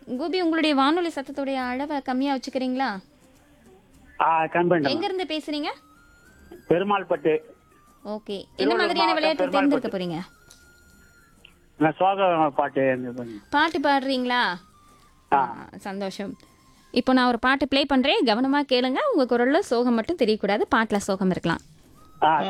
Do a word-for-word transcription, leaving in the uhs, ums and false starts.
கோபி உங்களுடைய வானொலி சத்தத்துடைய அளவை கம்மியா வச்சுக்கிறீங்களா? ஆ கம்பெனி எங்க இருந்து பேசுறீங்க? பெருமாள் பட்டு. ஓகே. என்ன மாதிரியான விளையாட்டு தேர்ந்தெடுக்க போறீங்க? நான் சோக பாட்டு இந்த பண்ணி. பாட்டு பாடுறீங்களா? ஆ. சந்தோஷம். இப்போ நான் ஒரு பாட்டு ப்ளே பண்றேன், கவனமா கேளுங்க. உங்க குரல்ல சோகம் மட்டும் தெரியக்கூடாது, பாட்டுல சோகம் இருக்கலாம். ஆ